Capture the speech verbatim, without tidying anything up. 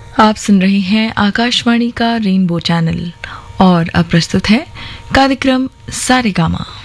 आप सुन रहे हैं आकाशवाणी का रेनबो चैनल और अब प्रस्तुत है कार्यक्रम सारेगामा।